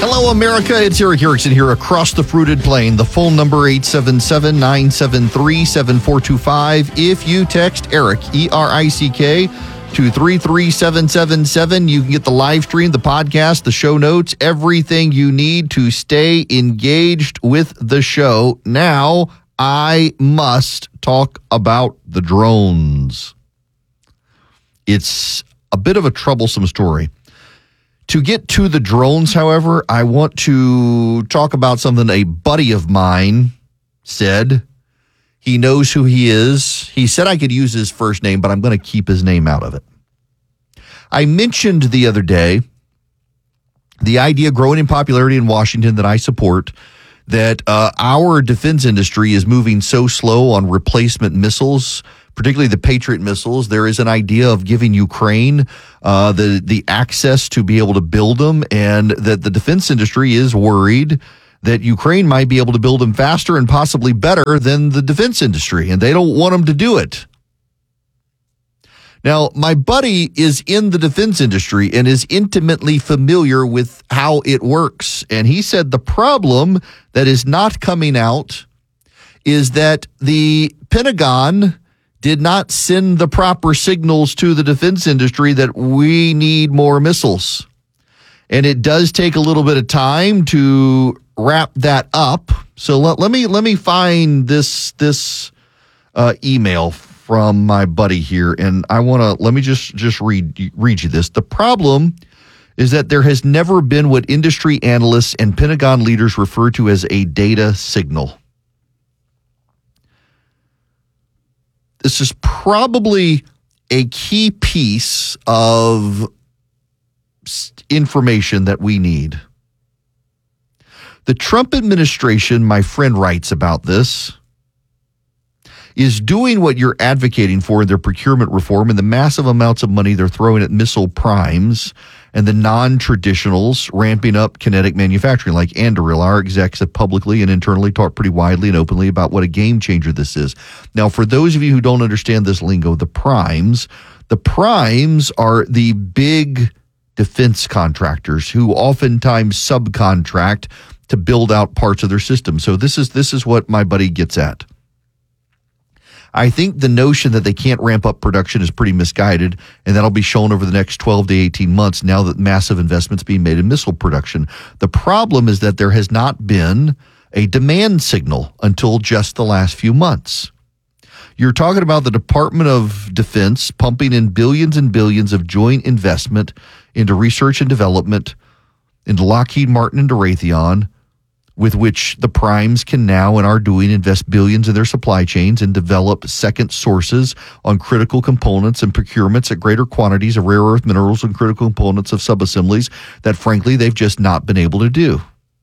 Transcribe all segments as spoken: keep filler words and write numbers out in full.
Hello, America. It's Eric Erickson here across the fruited plain. The phone number, eight seven seven, nine seven three, seven four two five. If you text Eric, E R I C K, to three three seven seven seven, you can get the live stream, the podcast, the show notes, everything you need to stay engaged with the show. Now, I must talk about the drones. It's a bit of a troublesome story. To get to the drones, however, I want to talk about something a buddy of mine said. He knows who he is. He said I could use his first name, but I'm going to keep his name out of it. I mentioned the other day the idea growing in popularity in Washington that I support, that uh, our defense industry is moving so slow on replacement missiles, particularly the Patriot missiles. There is an idea of giving Ukraine uh, the, the access to be able to build them, and that the defense industry is worried that Ukraine might be able to build them faster and possibly better than the defense industry, and they don't want them to do it. Now, my buddy is in the defense industry and is intimately familiar with how it works, and he said the problem that is not coming out is that the Pentagon did not send the proper signals to the defense industry that we need more missiles. And it does take a little bit of time to wrap that up. So let, let me let me find this this uh, email from my buddy here, and I want to let me just just read read you this. The problem is that there has never been what industry analysts and Pentagon leaders refer to as a data signal. This is probably a key piece of information that we need. The Trump administration, my friend writes about this, is doing what you're advocating for in their procurement reform and the massive amounts of money they're throwing at missile primes and the non-traditionals ramping up kinetic manufacturing like Anduril. Our execs have publicly and internally talked pretty widely and openly about what a game changer this is. Now, for those of you who don't understand this lingo, the primes, the primes are the big defense contractors who oftentimes subcontract to build out parts of their system. So this is this is what my buddy gets at. I think the notion that they can't ramp up production is pretty misguided, and that'll be shown over the next twelve to eighteen months now that massive investments being made in missile production. The problem is that there has not been a demand signal until just the last few months. You're talking about the Department of Defense pumping in billions and billions of joint investment into research and development, into Lockheed Martin and Raytheon, with which the primes can now and are doing invest billions in their supply chains and develop second sources on critical components and procurements at greater quantities of rare earth minerals and critical components of subassemblies that, frankly, they've just not been able to do.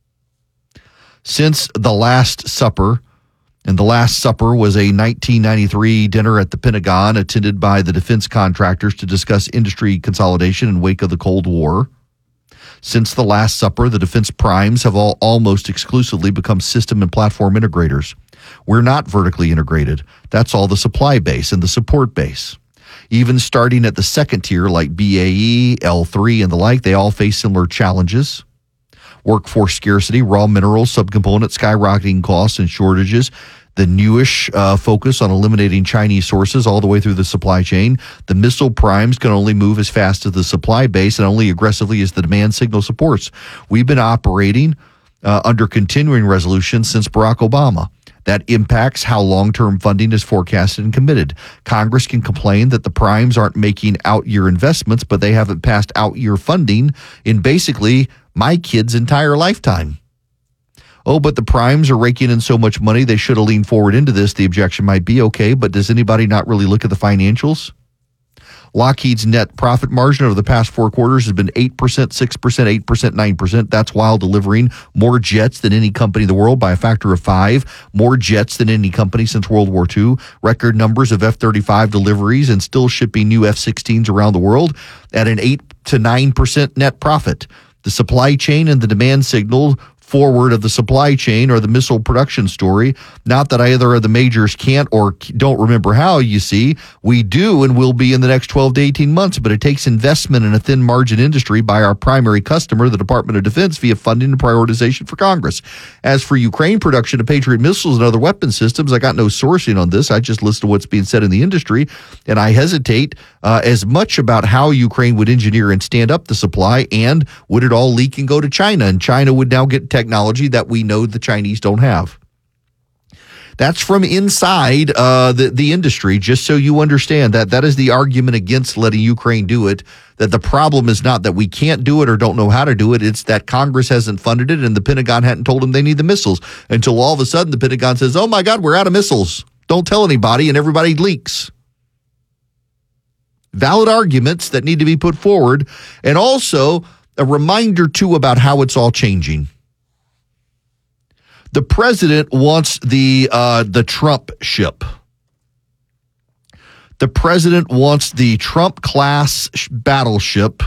Since the Last Supper, and the Last Supper was a nineteen ninety-three dinner at the Pentagon attended by the defense contractors to discuss industry consolidation in wake of the Cold War. Since the Last Supper, the defense primes have all almost exclusively become system and platform integrators. We're not vertically integrated. That's all the supply base and the support base. Even starting at the second tier like B A E, L three, and the like, they all face similar challenges. Workforce scarcity, raw minerals, subcomponents, skyrocketing costs and shortages, the newish uh, focus on eliminating Chinese sources all the way through the supply chain. The missile primes can only move as fast as the supply base and only aggressively as the demand signal supports. We've been operating uh, under continuing resolution since Barack Obama. That impacts how long-term funding is forecasted and committed. Congress can complain that the primes aren't making out-year investments, but they haven't passed out-year funding in basically my kid's entire lifetime. Oh, but the primes are raking in so much money, they should have leaned forward into this. The objection might be, okay, but does anybody not really look at the financials? Lockheed's net profit margin over the past four quarters has been eight percent, six percent, eight percent, nine percent. That's while delivering more jets than any company in the world by a factor of five, more jets than any company since World War Two, record numbers of F thirty-five deliveries, and still shipping new F sixteens around the world at an eight to nine percent net profit. The supply chain and the demand signal forward of the supply chain or the missile production story. Not that either of the majors can't or don't remember how, you see. We do and will be in the next twelve to eighteen months, but it takes investment in a thin margin industry by our primary customer, the Department of Defense, via funding and prioritization for Congress. As for Ukraine production of Patriot missiles and other weapon systems, I got no sourcing on this. I just listen to what's being said in the industry, and I hesitate uh, as much about how Ukraine would engineer and stand up the supply, and would it all leak and go to China, and China would now get technology that we know the Chinese don't have. That's from inside uh, the, the industry, just so you understand that that is the argument against letting Ukraine do it, that the problem is not that we can't do it or don't know how to do it. It's that Congress hasn't funded it and the Pentagon hadn't told them they need the missiles until all of a sudden the Pentagon says, oh, my God, we're out of missiles. Don't tell anybody, and everybody leaks. Valid arguments that need to be put forward, and also a reminder, too, about how it's all changing. The president wants the uh, the Trump ship. The president wants the Trump-class battleship.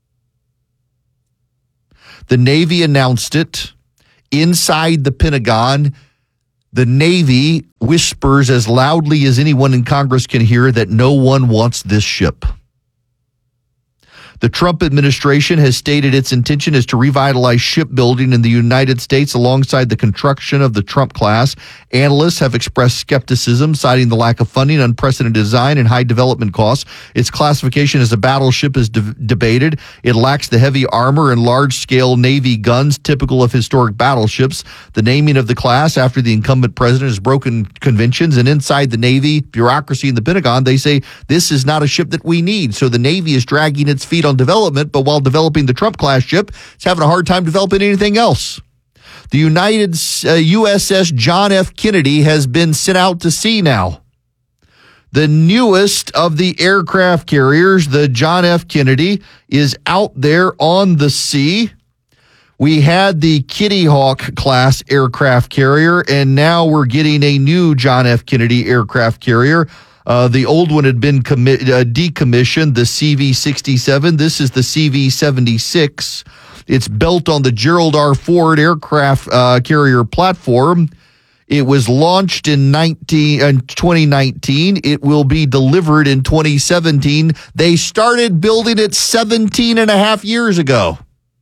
The Navy announced it. Inside the Pentagon, the Navy whispers as loudly as anyone in Congress can hear that no one wants this ship. The Trump administration has stated its intention is to revitalize shipbuilding in the United States alongside the construction of the Trump class. Analysts have expressed skepticism, citing the lack of funding, unprecedented design, and high development costs. Its classification as a battleship is de- debated. It lacks the heavy armor and large-scale Navy guns typical of historic battleships. The naming of the class after the incumbent president has broken conventions, and inside the Navy bureaucracy in the Pentagon, they say this is not a ship that we need. So the Navy is dragging its feet on development, but while developing the Trump-class ship, it's having a hard time developing anything else. The United uh, U S S John F. Kennedy has been sent out to sea now. The newest of the aircraft carriers, the John F. Kennedy, is out there on the sea. We had the Kitty Hawk class aircraft carrier, and now we're getting a new John F. Kennedy aircraft carrier. Uh, the old one had been commi- uh, decommissioned, the C V sixty-seven. This is the C V seventy-six. It's built on the Gerald R. Ford aircraft uh, carrier platform. It was launched in nineteen, uh, twenty nineteen. It will be delivered in twenty seventeen. They started building it seventeen and a half years ago.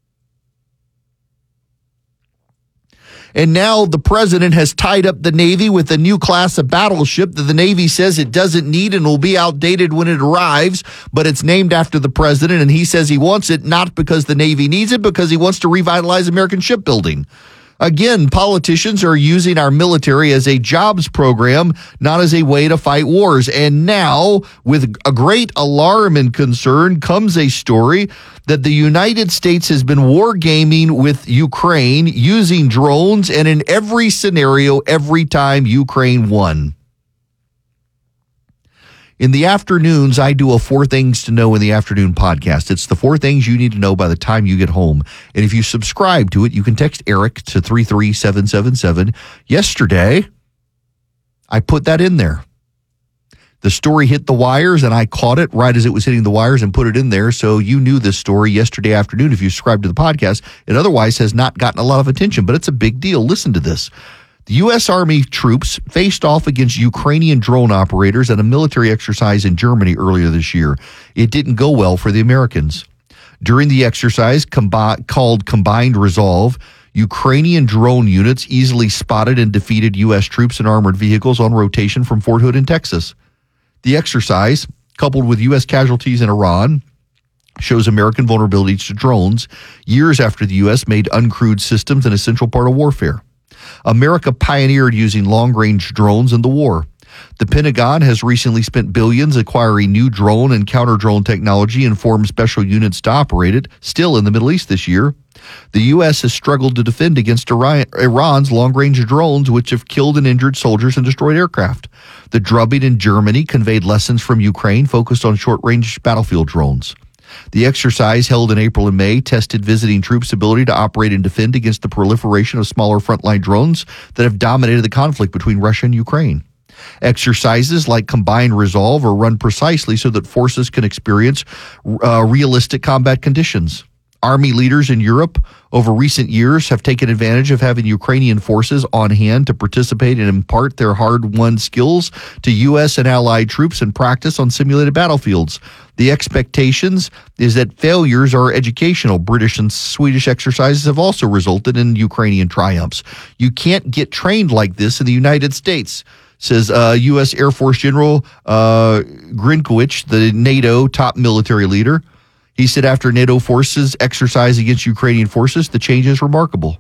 And now the president has tied up the Navy with a new class of battleship that the Navy says it doesn't need and will be outdated when it arrives, but it's named after the president, and he says he wants it not because the Navy needs it, because he wants to revitalize American shipbuilding. Again, politicians are using our military as a jobs program, not as a way to fight wars. And now, with a great alarm and concern, comes a story that the United States has been wargaming with Ukraine using drones, and in every scenario, every time Ukraine won. In the afternoons, I do a Four Things to Know in the Afternoon podcast. It's the four things you need to know by the time you get home. And if you subscribe to it, you can text Eric to three three seven seven seven. Yesterday, I put that in there. The story hit the wires, and I caught it right as it was hitting the wires and put it in there. So you knew this story yesterday afternoon if you subscribed to the podcast. It otherwise has not gotten a lot of attention, but it's a big deal. Listen to this. The U S. Army troops faced off against Ukrainian drone operators at a military exercise in Germany earlier this year. It didn't go well for the Americans. During the exercise combi- called Combined Resolve, Ukrainian drone units easily spotted and defeated U S troops and armored vehicles on rotation from Fort Hood in Texas. The exercise, coupled with U S casualties in Iran, shows American vulnerabilities to drones years after the U S made uncrewed systems an essential part of warfare. America pioneered using long-range drones in the war. The Pentagon has recently spent billions acquiring new drone and counter-drone technology and formed special units to operate it, still in the Middle East this year. The U S has struggled to defend against Iran's long-range drones, which have killed and injured soldiers and destroyed aircraft. The drubbing in Germany conveyed lessons from Ukraine focused on short-range battlefield drones. The exercise, held in April and May, tested visiting troops' ability to operate and defend against the proliferation of smaller frontline drones that have dominated the conflict between Russia and Ukraine. Exercises like Combined Resolve are run precisely so that forces can experience uh, realistic combat conditions. Army leaders in Europe over recent years have taken advantage of having Ukrainian forces on hand to participate and impart their hard-won skills to U S and allied troops and practice on simulated battlefields. The expectations is that failures are educational. British and Swedish exercises have also resulted in Ukrainian triumphs. You can't get trained like this in the United States, says uh, U S Air Force General uh, Grinkowicz, the NATO top military leader. He said after NATO forces exercise against Ukrainian forces, the change is remarkable.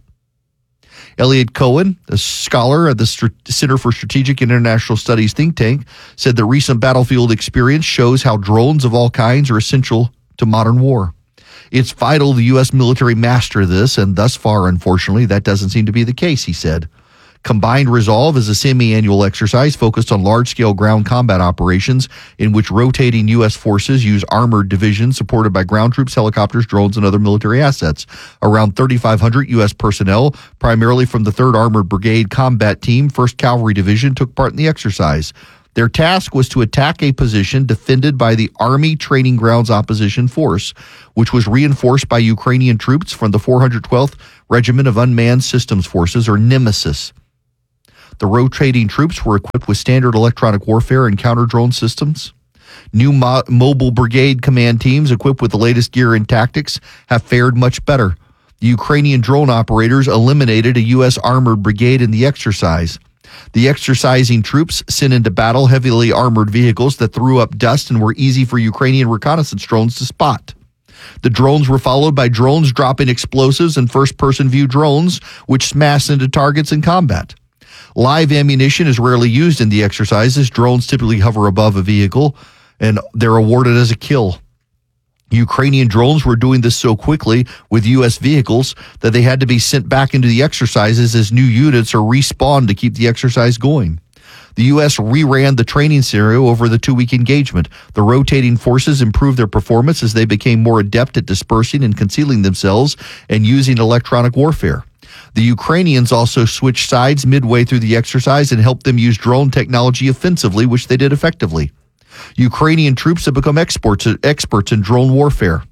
Elliot Cohen, a scholar at the Center for Strategic and International Studies think tank, said the recent battlefield experience shows how drones of all kinds are essential to modern war. It's vital the U S military master this, and thus far, unfortunately, that doesn't seem to be the case, he said. Combined Resolve is a semi-annual exercise focused on large-scale ground combat operations in which rotating U S forces use armored divisions supported by ground troops, helicopters, drones, and other military assets. Around thirty-five hundred U S personnel, primarily from the third Armored Brigade Combat Team, first Cavalry Division, took part in the exercise. Their task was to attack a position defended by the Army Training Grounds Opposition Force, which was reinforced by Ukrainian troops from the four hundred twelfth Regiment of Unmanned Systems Forces, or Nemesis. The rotating troops were equipped with standard electronic warfare and counter-drone systems. New mo- mobile brigade command teams equipped with the latest gear and tactics have fared much better. The Ukrainian drone operators eliminated a U S armored brigade in the exercise. The exercising troops sent into battle heavily armored vehicles that threw up dust and were easy for Ukrainian reconnaissance drones to spot. The drones were followed by drones dropping explosives and first-person view drones, which smashed into targets in combat. Live ammunition is rarely used in the exercises. Drones typically hover above a vehicle, and they're awarded as a kill. Ukrainian drones were doing this so quickly with U S vehicles that they had to be sent back into the exercises as new units are respawned to keep the exercise going. The U S reran the training scenario over the two-week engagement. The rotating forces improved their performance as they became more adept at dispersing and concealing themselves and using electronic warfare. The Ukrainians also switched sides midway through the exercise and helped them use drone technology offensively, which they did effectively. Ukrainian troops have become experts, experts in drone warfare.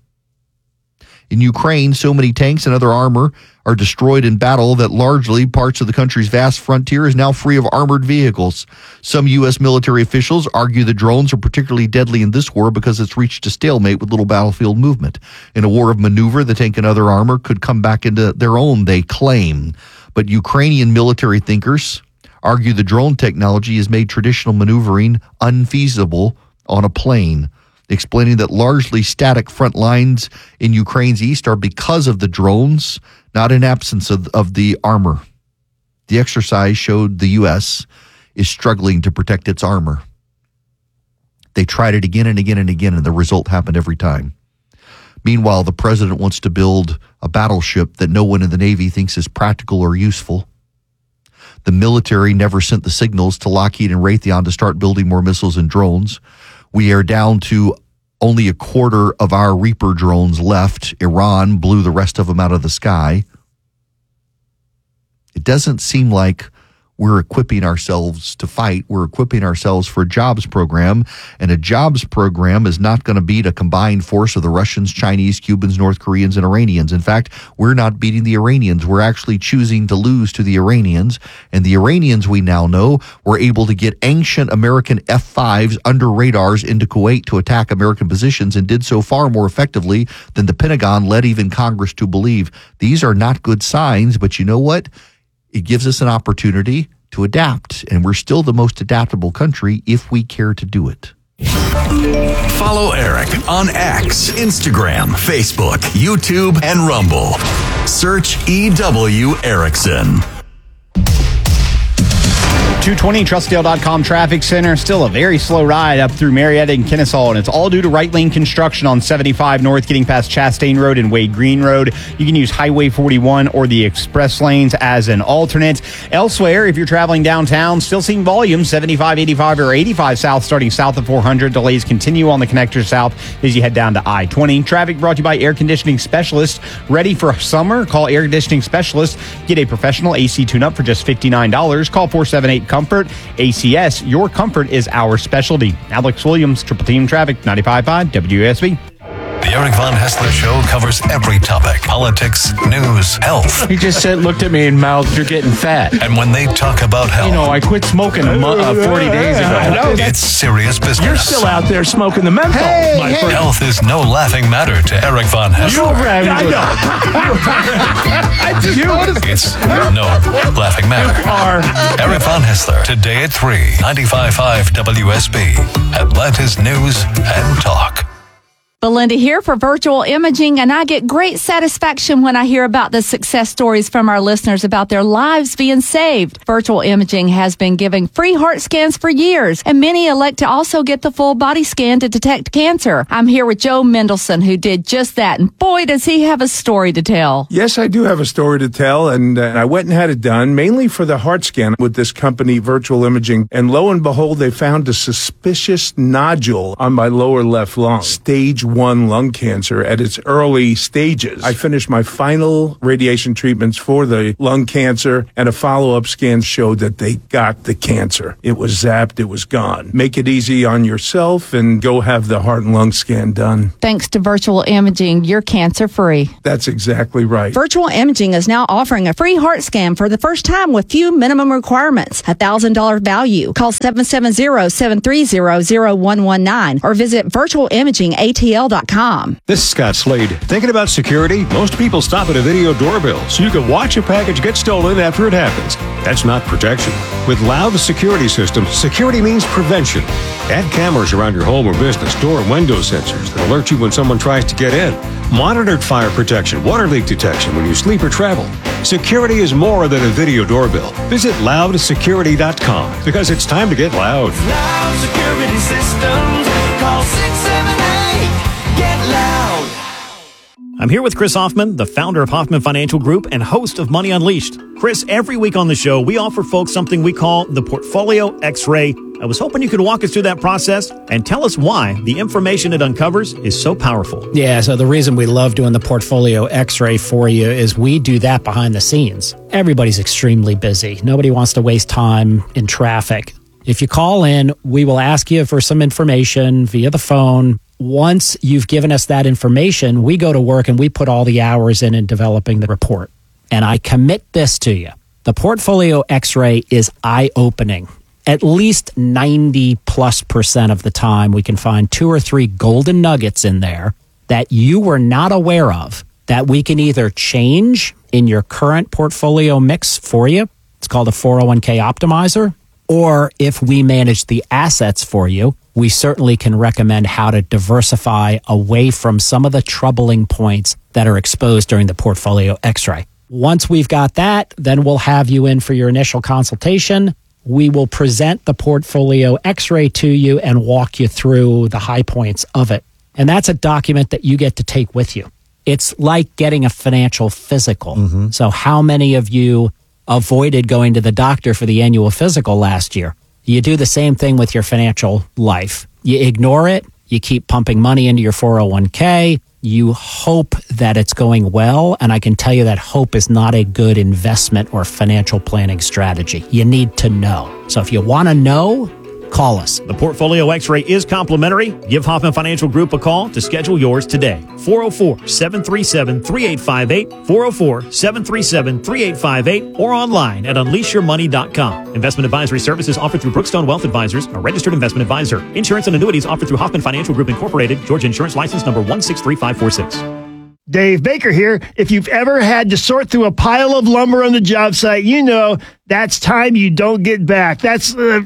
In Ukraine, so many tanks and other armor are destroyed in battle that largely parts of the country's vast frontier is now free of armored vehicles. Some U S military officials argue that drones are particularly deadly in this war because it's reached a stalemate with little battlefield movement. In a war of maneuver, the tank and other armor could come back into their own, they claim. But Ukrainian military thinkers argue the drone technology has made traditional maneuvering unfeasible on a plane, explaining that largely static front lines in Ukraine's east are because of the drones, not in absence of, of the armor. The exercise showed the U S is struggling to protect its armor. They tried it again and again and again, and the result happened every time. Meanwhile, the president wants to build a battleship that no one in the Navy thinks is practical or useful. The military never sent the signals to Lockheed and Raytheon to start building more missiles and drones. We are down to only a quarter of our Reaper drones left. Iran blew the rest of them out of the sky. It doesn't seem like we're equipping ourselves to fight. We're equipping ourselves for a jobs program, and a jobs program is not going to beat a combined force of the Russians, Chinese, Cubans, North Koreans, and Iranians. In fact, we're not beating the Iranians. We're actually choosing to lose to the Iranians, and the Iranians, we now know, were able to get ancient American F fives under radars into Kuwait to attack American positions, and did so far more effectively than the Pentagon led even Congress to believe. These are not good signs, but you know what? It gives us an opportunity to adapt, and we're still the most adaptable country if we care to do it. Follow Eric on X, Instagram, Facebook, YouTube, and Rumble. Search E W Erickson. two twenty Trustdale dot com Traffic Center. Still a very slow ride up through Marietta and Kennesaw, and it's all due to right lane construction on seventy-five North getting past Chastain Road and Wade Green Road. You can use Highway forty-one or the express lanes as an alternate. Elsewhere, if you're traveling downtown, still seeing volume seventy-five, eighty-five, or eighty-five south starting south of four hundred. Delays continue on the connector south as you head down to I twenty. Traffic brought to you by Air Conditioning Specialist. Ready for summer? Call Air Conditioning Specialist. Get a professional A C tune-up for just fifty-nine dollars. Call four seven eight Comfort. A C S, your comfort is our specialty. Alex Williams, Triple Team Traffic, ninety-five point five W S B. The Eric Von Hessler Show covers every topic: politics, news, health. He just said, looked at me and mouthed, "You're getting fat." And when they talk about health, you know, I quit smoking a mo- uh, forty days ago. It's serious business. You're still out there smoking the menthol. Hey, my hey. friend. Health is no laughing matter to Eric Von Hessler. I know. I just noticed. It's no laughing matter. Are Eric Von Hessler, today at three, ninety-five point five W S B, Atlanta's News and Talk. Belinda here for Virtual Imaging, and I get great satisfaction when I hear about the success stories from our listeners about their lives being saved. Virtual Imaging has been giving free heart scans for years, and many elect to also get the full body scan to detect cancer. I'm here with Joe Mendelson, who did just that, and boy, does he have a story to tell. Yes, I do have a story to tell, and uh, I went and had it done, mainly for the heart scan with this company, Virtual Imaging, and lo and behold, they found a suspicious nodule on my lower left lung, stage one lung cancer at its early stages. I finished my final radiation treatments for the lung cancer, and a follow-up scan showed that they got the cancer. It was zapped, it was gone. Make it easy on yourself and go have the heart and lung scan done. Thanks to Virtual Imaging, you're cancer-free. That's exactly right. Virtual Imaging is now offering a free heart scan for the first time with few minimum requirements. A one thousand dollars value. Call seven seven zero, seven three zero, zero one one nine or visit virtual imaging A T L dot com. This is Scott Slade. Thinking about security? Most people stop at a video doorbell so you can watch a package get stolen after it happens. That's not protection. With Loud Security Systems, security means prevention. Add cameras around your home or business, door and window sensors that alert you when someone tries to get in. Monitored fire protection, water leak detection when you sleep or travel. Security is more than a video doorbell. Visit loud security dot com because it's time to get loud. Loud Security Systems. Call six seven eight. Get loud. I'm here with Chris Hoffman, the founder of Hoffman Financial Group and host of Money Unleashed. Chris, every week on the show, we offer folks something we call the Portfolio X-Ray. I was hoping you could walk us through that process and tell us why the information it uncovers is so powerful. Yeah, so the reason we love doing the Portfolio X-Ray for you is we do that behind the scenes. Everybody's extremely busy. Nobody wants to waste time in traffic. If you call in, we will ask you for some information via the phone. Once you've given us that information, we go to work and we put all the hours in in developing the report. And I commit this to you. The Portfolio X-Ray is eye-opening. At least ninety plus percent of the time, we can find two or three golden nuggets in there that you were not aware of that we can either change in your current portfolio mix for you. It's called a four oh one k optimizer. Or if we manage the assets for you, we certainly can recommend how to diversify away from some of the troubling points that are exposed during the Portfolio X-Ray. Once we've got that, then we'll have you in for your initial consultation. We will present the Portfolio X-Ray to you and walk you through the high points of it. And that's a document that you get to take with you. It's like getting a financial physical. Mm-hmm. So how many of you avoided going to the doctor for the annual physical last year? You do the same thing with your financial life. You ignore it. You keep pumping money into your four oh one k. You hope that it's going well. And I can tell you that hope is not a good investment or financial planning strategy. You need to know. So if you want to know, call us. The Portfolio X-Ray is complimentary. Give Hoffman Financial Group a call to schedule yours today. four oh four, seven three seven, three eight five eight, four oh four, seven three seven, three eight five eight, or online at unleash your money dot com. Investment advisory services offered through Brookstone Wealth Advisors, a registered investment advisor. Insurance and annuities offered through Hoffman Financial Group Incorporated, Georgia Insurance License number one six three five four six. Dave Baker here. If you've ever had to sort through a pile of lumber on the job site, you know that's time you don't get back. That's... Uh,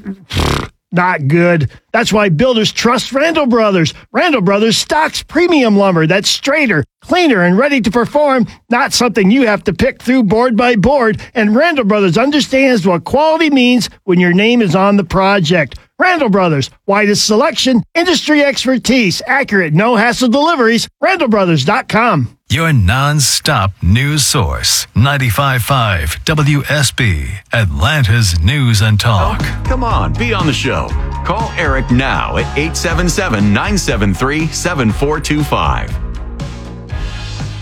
Not good. That's why builders trust Randall Brothers. Randall Brothers stocks premium lumber that's straighter, cleaner, and ready to perform, not something you have to pick through board by board. And Randall Brothers understands what quality means when your name is on the project. Randall Brothers, widest selection, industry expertise, accurate, no-hassle deliveries, randall brothers dot com. Your non-stop news source, ninety-five point five W S B, Atlanta's News and Talk. Oh, come on, be on the show. Call Eric now at eight seven seven, nine seven three, seven four two five.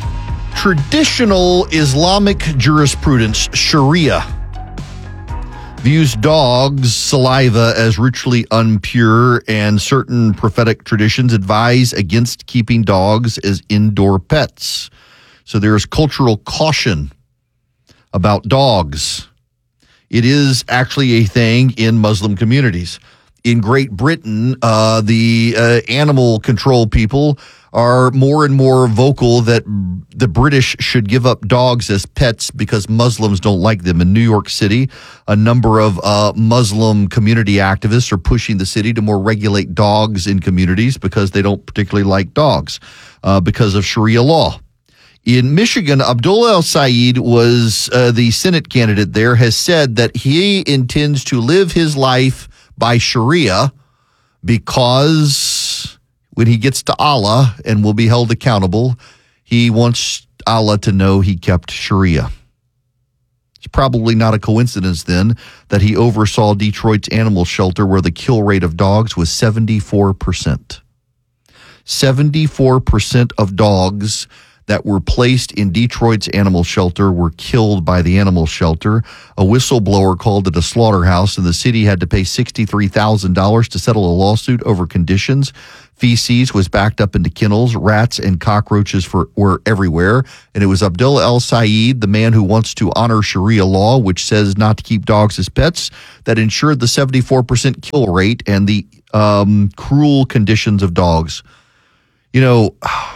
Traditional Islamic jurisprudence, Sharia, views dogs' saliva as ritually impure, and certain prophetic traditions advise against keeping dogs as indoor pets. So there is cultural caution about dogs. It is actually a thing in Muslim communities. In Great Britain, uh, the uh, animal control people are more and more vocal that the British should give up dogs as pets because Muslims don't like them. In New York City, a number of uh, Muslim community activists are pushing the city to more regulate dogs in communities because they don't particularly like dogs uh, because of Sharia law. In Michigan, Abdullah El-Sayed was uh, the Senate candidate there, has said that he intends to live his life by Sharia because when he gets to Allah and will be held accountable, he wants Allah to know he kept Sharia. It's probably not a coincidence then that he oversaw Detroit's animal shelter where the kill rate of dogs was seventy-four percent. seventy-four percent of dogs that were placed in Detroit's animal shelter were killed by the animal shelter. A whistleblower called it a slaughterhouse, and the city had to pay sixty-three thousand dollars to settle a lawsuit over conditions. Feces was backed up into kennels. Rats and cockroaches for, were everywhere. And it was Abdullah El-Sayed, the man who wants to honor Sharia law, which says not to keep dogs as pets, that ensured the seventy-four percent kill rate and the um, cruel conditions of dogs. You know,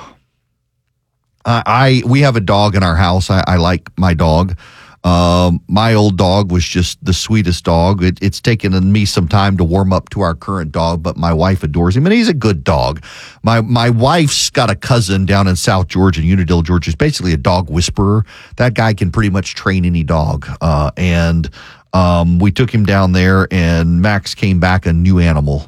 I, I we have a dog in our house. I, I like my dog. Um, my old dog was just the sweetest dog. It, it's taken me some time to warm up to our current dog, but my wife adores him, and he's a good dog. My my wife's got a cousin down in South Georgia, Unadilla, Georgia. He's basically a dog whisperer. That guy can pretty much train any dog. Uh, and um, we took him down there, and Max came back a new animal.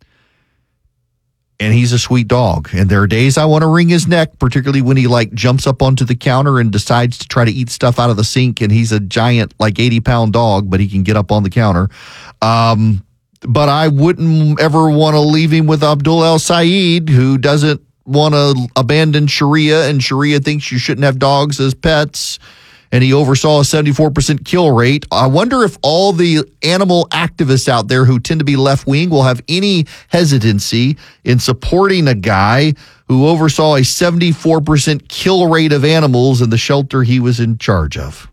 And he's a sweet dog. And there are days I want to wring his neck, particularly when he like jumps up onto the counter and decides to try to eat stuff out of the sink. And he's a giant, like eighty pound dog, but he can get up on the counter. Um, but I wouldn't ever want to leave him with Abdullah El-Sayed, who doesn't want to abandon Sharia, and Sharia thinks you shouldn't have dogs as pets. And he oversaw a seventy-four percent kill rate. I wonder if all the animal activists out there who tend to be left-wing will have any hesitancy in supporting a guy who oversaw a seventy-four percent kill rate of animals in the shelter he was in charge of.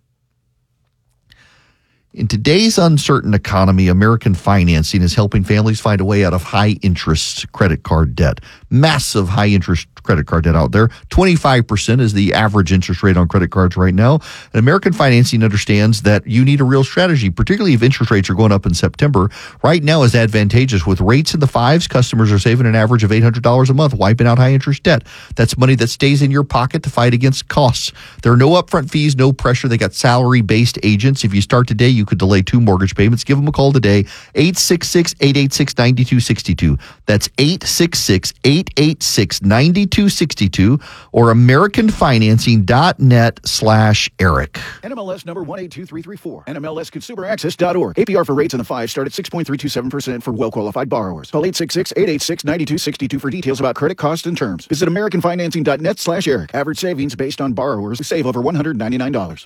In today's uncertain economy, American Financing is helping families find a way out of high-interest credit card debt. Massive high-interest credit card debt out there. twenty-five percent is the average interest rate on credit cards right now. And American Financing understands that you need a real strategy, particularly if interest rates are going up in September. Right now is advantageous. With rates in the fives, customers are saving an average of eight hundred dollars a month, wiping out high-interest debt. That's money that stays in your pocket to fight against costs. There are no upfront fees, no pressure. They got salary-based agents. If you start today, you could delay two mortgage payments. Give them a call today, eight six six, eight eight six, nine two six two. That's eight six six, eight eight six, nine two six two or americanfinancing.net slash Eric. N M L S number one eight two three three four. N M L S consumer access dot org. A P R for rates in the five start at six point three two seven percent for well-qualified borrowers. Call eight six six, eight eight six, nine two six two for details about credit costs and terms. Visit americanfinancing.net slash Eric. Average savings based on borrowers who save over one hundred ninety-nine dollars.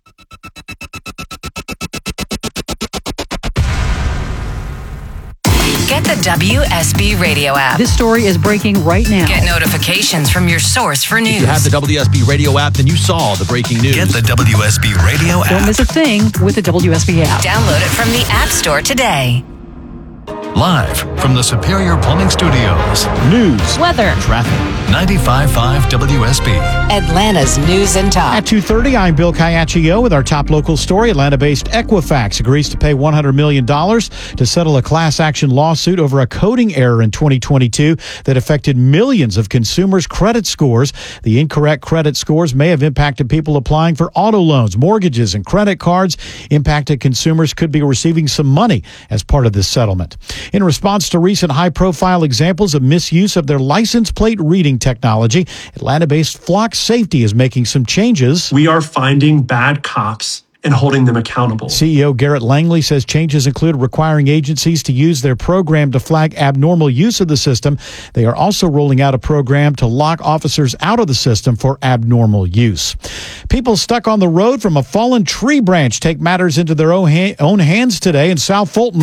Get the W S B Radio app. This story is breaking right now. Get notifications from your source for news. If you have the W S B Radio app, then you saw the breaking news. Get the W S B Radio app. Don't miss a thing with the W S B app. Download it from the App Store today. Live from the Superior Plumbing Studios. News. Weather. Traffic. ninety-five point five W S B. Atlanta's News and Talk. At two thirty, I'm Bill Caiaccio with our top local story. Atlanta-based Equifax agrees to pay one hundred million dollars to settle a class action lawsuit over a coding error in twenty twenty-two that affected millions of consumers' credit scores. The incorrect credit scores may have impacted people applying for auto loans, mortgages, and credit cards. Impacted consumers could be receiving some money as part of this settlement. In response to recent high-profile examples of misuse of their license plate reading technology, Atlanta-based Flock Safety is making some changes. We are finding bad cops and holding them accountable. C E O Garrett Langley says changes include requiring agencies to use their program to flag abnormal use of the system. They are also rolling out a program to lock officers out of the system for abnormal use. People stuck on the road from a fallen tree branch take matters into their own, ha- own hands today in South Fulton.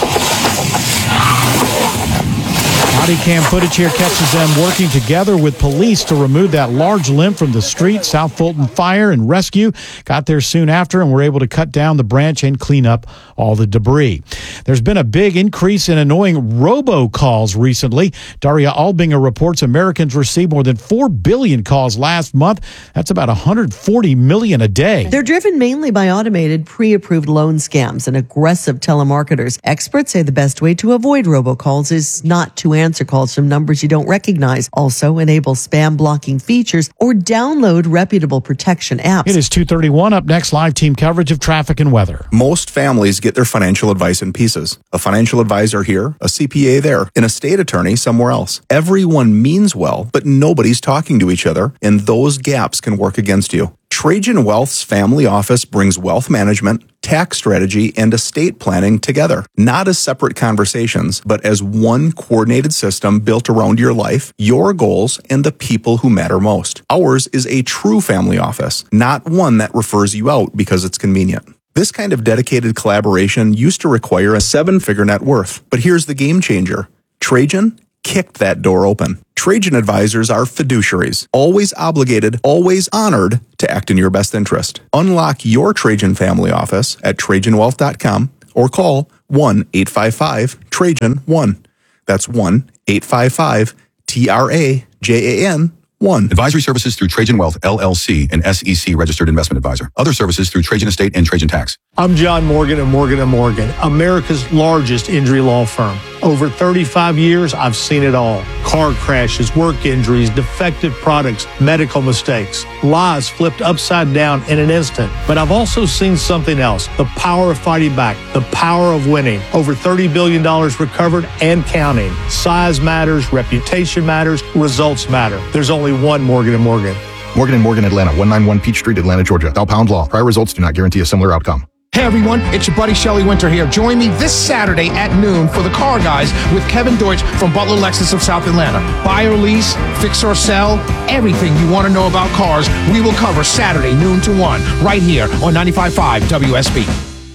Body cam footage here catches them working together with police to remove that large limb from the street. South Fulton Fire and Rescue got there soon after and were able to cut down the branch and clean up all the debris. There's been a big increase in annoying robocalls recently. Daria Albinger reports Americans received more than four billion calls last month. That's about one hundred forty million a day. They're driven mainly by automated, pre-approved loan scams and aggressive telemarketers. Experts say the best way to avoid robocalls is not to answer calls from numbers you don't recognize. Also, enable spam blocking features or download reputable protection apps. It is two thirty-one. Up next, live team coverage of traffic and weather. Most families get their financial advice in pieces. A financial advisor here, a C P A there, an estate attorney somewhere else. Everyone means well, but nobody's talking to each other, and those gaps can work against you. Trajan Wealth's family office brings wealth management, tax strategy, and estate planning together, not as separate conversations, but as one coordinated system built around your life, your goals, and the people who matter most. Ours is a true family office, not one that refers you out because it's convenient. This kind of dedicated collaboration used to require a seven-figure net worth, but here's the game changer. Trajan kicked that door open. Trajan advisors are fiduciaries, always obligated, always honored to act in your best interest. Unlock your Trajan family office at Trajan Wealth dot com or call one eight five five Trajan one. That's one eight five five T R A J A N one. Advisory services through Trajan Wealth, L L C, an S E C registered investment advisor. Other services through Trajan Estate and Trajan Tax. I'm John Morgan of Morgan and Morgan, America's largest injury law firm. Over thirty-five years, I've seen it all. Car crashes, work injuries, defective products, medical mistakes, lives flipped upside down in an instant. But I've also seen something else, the power of fighting back, the power of winning. Over thirty billion dollars recovered and counting. Size matters, reputation matters, results matter. There's only one Morgan and Morgan. Morgan and Morgan, Atlanta, one ninety-one Peach Street, Atlanta, Georgia. Dial pound law. Prior results do not guarantee a similar outcome. Hey everyone, it's your buddy Shelly Winter here. Join me this Saturday at noon for the Car Guys with Kevin Deutsch from Butler Lexus of South Atlanta. Buy or lease, fix or sell, everything you want to know about cars, we will cover Saturday noon to one, right here on ninety-five point five W S B.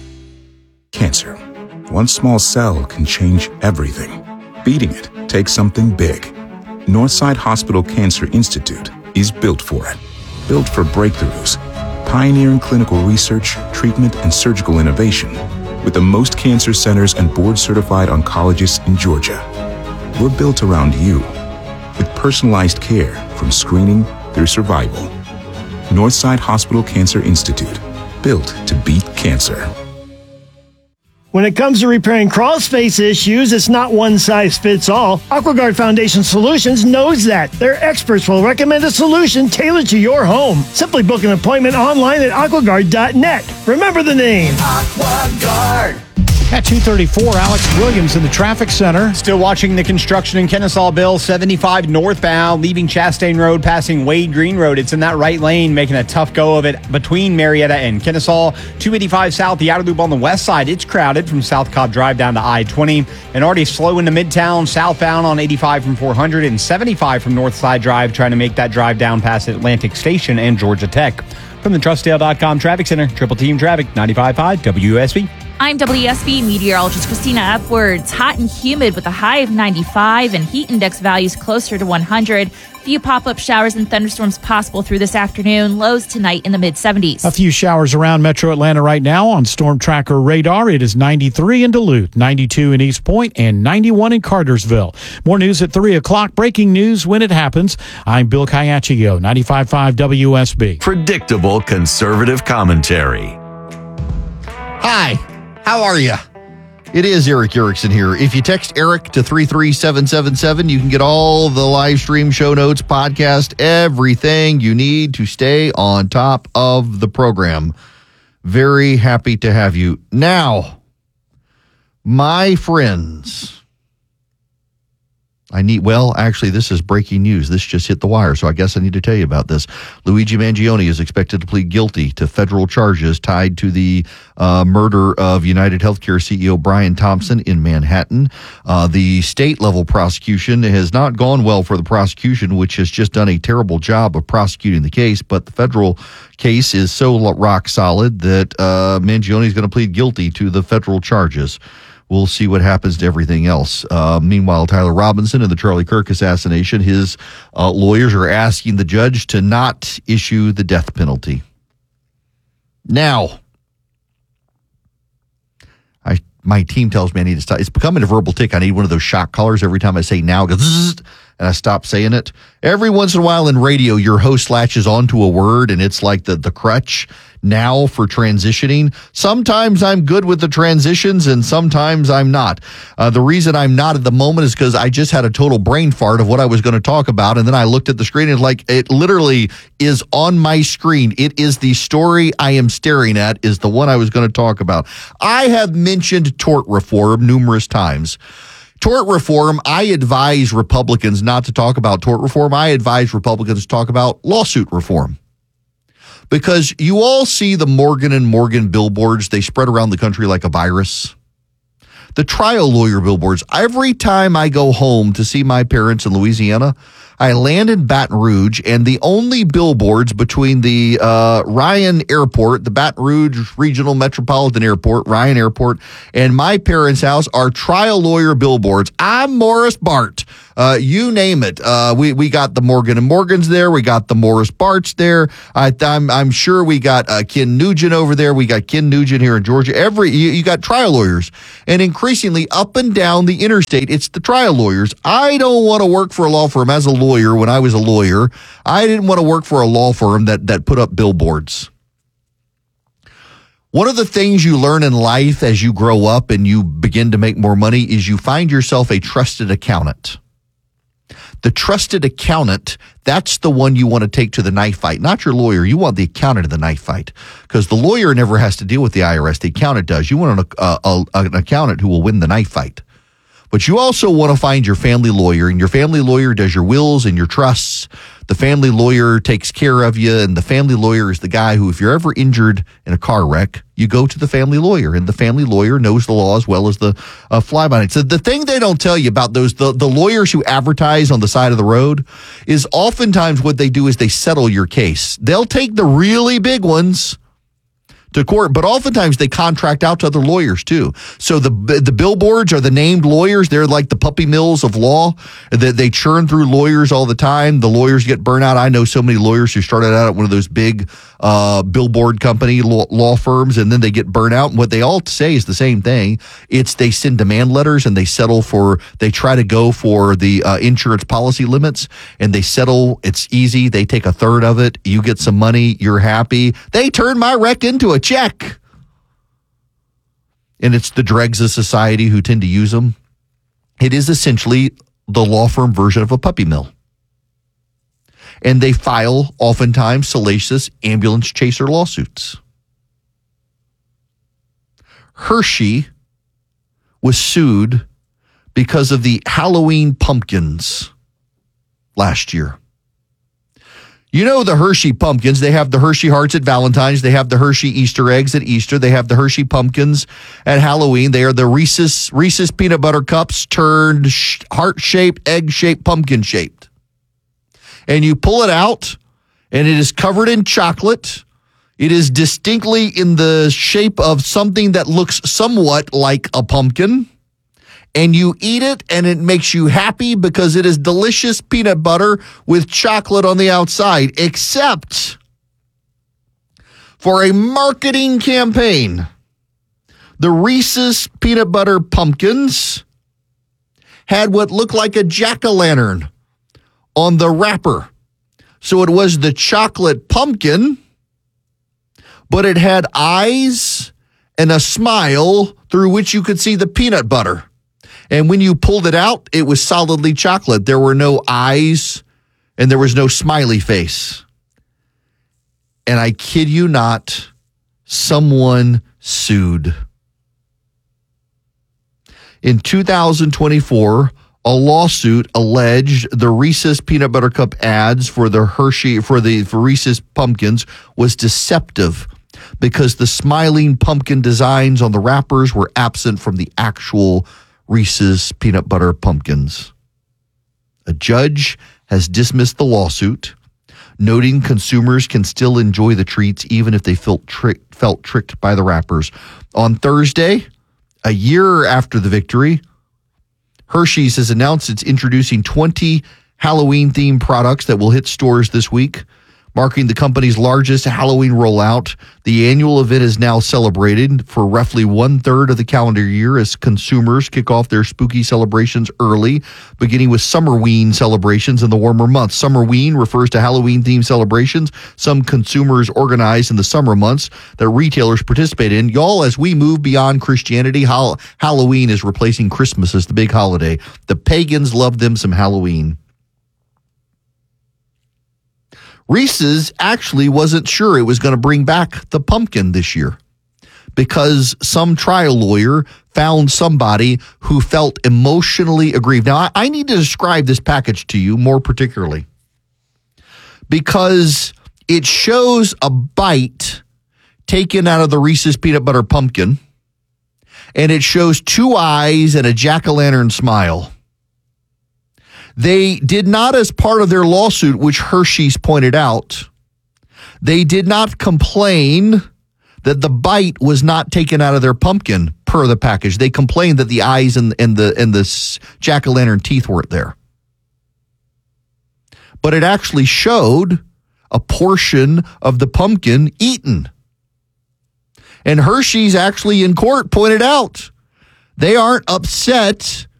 Cancer. One small cell can change everything. Beating it takes something big. Northside Hospital Cancer Institute is built for it. Built for breakthroughs. Pioneering clinical research, treatment, and surgical innovation with the most cancer centers and board-certified oncologists in Georgia. We're built around you with personalized care from screening through survival. Northside Hospital Cancer Institute, built to beat cancer. When it comes to repairing crawl space issues, it's not one size fits all. AquaGuard Foundation Solutions knows that. Their experts will recommend a solution tailored to your home. Simply book an appointment online at aquaguard dot net. Remember the name. AquaGuard. At two thirty-four, Alex Williams in the traffic center. Still watching the construction in Kennesaw, Bill. seventy-five northbound, leaving Chastain Road, passing Wade Green Road. It's in that right lane, making a tough go of it between Marietta and Kennesaw. two eighty-five south, the outer loop on the west side. It's crowded from South Cobb Drive down to I twenty. And already slow into Midtown, southbound on eighty-five from four hundred and seventy-five from Northside Drive, trying to make that drive down past Atlantic Station and Georgia Tech. From the Trust Dale dot com Traffic Center, Triple Team Traffic, ninety-five point five W S B. I'm W S B meteorologist Christina Upwards. Hot and humid with a high of ninety-five and heat index values closer to one hundred. Few pop-up showers and thunderstorms possible through this afternoon. Lows tonight in the mid-seventies. A few showers around Metro Atlanta right now on Storm Tracker radar. It is ninety-three in Duluth, ninety-two in East Point, and ninety-one in Cartersville. More news at three o'clock. Breaking news when it happens. I'm Bill Caiaccio, ninety-five point five W S B. Predictable conservative commentary. Hi, how are you? It is Eric Erickson here. If you text Eric to three three seven seven seven, you can get all the live stream show notes, podcast, everything you need to stay on top of the program. Very happy to have you. Now, my friends, I need, well, actually, this is breaking news. This just hit the wire, so I guess I need to tell you about this. Luigi Mangione is expected to plead guilty to federal charges tied to the uh, murder of United Healthcare C E O Brian Thompson in Manhattan. Uh, the state-level prosecution has not gone well for the prosecution, which has just done a terrible job of prosecuting the case, but the federal case is so rock solid that uh, Mangione is going to plead guilty to the federal charges. We'll see what happens to everything else. Uh, meanwhile, Tyler Robinson and the Charlie Kirk assassination, his uh, lawyers are asking the judge to not issue the death penalty. Now, I my team tells me I need to stop. It's becoming a verbal tick. I need one of those shock collars every time I say now, it goes zzz, and I stop saying it. Every once in a while in radio, your host latches onto a word, and it's like the, the crutch now for transitioning. Sometimes I'm good with the transitions, and sometimes I'm not. Uh, the reason I'm not at the moment is because I just had a total brain fart of what I was going to talk about, and then I looked at the screen, and like it literally is on my screen. It is the story I am staring at is the one I was going to talk about. I have mentioned tort reform numerous times. Tort reform, I advise Republicans not to talk about tort reform. I advise Republicans to talk about lawsuit reform. Because you all see the Morgan and Morgan billboards. They spread around the country like a virus. The trial lawyer billboards. Every time I go home to see my parents in Louisiana, I land in Baton Rouge, and the only billboards between the uh, Ryan Airport, the Baton Rouge Regional Metropolitan Airport, Ryan Airport, and my parents' house are trial lawyer billboards. I'm Morris Bart. Uh, you name it. Uh, we we got the Morgan and Morgans there. We got the Morris Barts there. I, I'm I'm sure we got uh, Ken Nugent over there. We got Ken Nugent here in Georgia. Every you, you got trial lawyers, and increasingly up and down the interstate, it's the trial lawyers. I don't want to work for a law firm as a lawyer. When I was a lawyer, I didn't want to work for a law firm that that put up billboards. One of the things you learn in life as you grow up and you begin to make more money is you find yourself a trusted accountant. The trusted accountant, that's the one you want to take to the knife fight, not your lawyer. You want the accountant in the knife fight because the lawyer never has to deal with the I R S. The accountant does. You want an, uh, a, an accountant who will win the knife fight. But you also want to find your family lawyer, and your family lawyer does your wills and your trusts. The family lawyer takes care of you, and the family lawyer is the guy who, if you're ever injured in a car wreck, you go to the family lawyer, and the family lawyer knows the law as well as the uh, fly-by-night. So the thing they don't tell you about those, the, the lawyers who advertise on the side of the road is oftentimes what they do is they settle your case. They'll take the really big ones to court, but oftentimes they contract out to other lawyers too. So the the billboards are the named lawyers. They're like the puppy mills of law. They, they churn through lawyers all the time. The lawyers get burnt out. I know so many lawyers who started out at one of those big uh, billboard company law, law firms, and then they get burnt out. And what they all say is the same thing. It's they send demand letters and they settle for, they try to go for the uh, insurance policy limits, and they settle. It's easy. They take a third of it. You get some money. You're happy. They turn my wreck into a check. And it's the dregs of society who tend to use them. It is essentially the law firm version of a puppy mill. And they file oftentimes salacious ambulance chaser lawsuits. Hershey was sued because of the Halloween pumpkins last year. You know the Hershey pumpkins, they have the Hershey hearts at Valentine's, they have the Hershey Easter eggs at Easter, they have the Hershey pumpkins at Halloween. They are the Reese's Reese's peanut butter cups turned sh- heart-shaped, egg-shaped, pumpkin-shaped. And you pull it out, and it is covered in chocolate. It is distinctly in the shape of something that looks somewhat like a pumpkin. And you eat it, and it makes you happy because it is delicious peanut butter with chocolate on the outside, except for a marketing campaign. The Reese's peanut butter pumpkins had what looked like a jack-o'-lantern on the wrapper. So it was the chocolate pumpkin, but it had eyes and a smile through which you could see the peanut butter. And when you pulled it out, it was solidly chocolate. There were no eyes and there was no smiley face. And I kid you not, someone sued. In two thousand twenty-four, a lawsuit alleged the Reese's peanut butter cup ads for the Hershey for the for Reese's pumpkins was deceptive because the smiling pumpkin designs on the wrappers were absent from the actual Reese's peanut butter pumpkins. A judge has dismissed the lawsuit, noting consumers can still enjoy the treats even if they felt tricked felt tricked by the wrappers. On Thursday, a year after the victory, Hershey's has announced it's introducing twenty Halloween-themed products that will hit stores this week, marking the company's largest Halloween rollout. The annual event is now celebrated for roughly one-third of the calendar year as consumers kick off their spooky celebrations early, beginning with Summerween celebrations in the warmer months. Summerween refers to Halloween-themed celebrations some consumers organize in the summer months that retailers participate in. Y'all, as we move beyond Christianity, Hall- Halloween is replacing Christmas as the big holiday. The pagans love them some Halloween. Reese's actually wasn't sure it was going to bring back the pumpkin this year because some trial lawyer found somebody who felt emotionally aggrieved. Now, I, I need to describe this package to you more particularly because it shows a bite taken out of the Reese's peanut butter pumpkin, and it shows two eyes and a jack-o'-lantern smile. They did not, as part of their lawsuit, which Hershey's pointed out, they did not complain that the bite was not taken out of their pumpkin per the package. They complained that the eyes and, and the and the jack-o'-lantern teeth weren't there. But it actually showed a portion of the pumpkin eaten. And Hershey's actually in court pointed out they aren't upset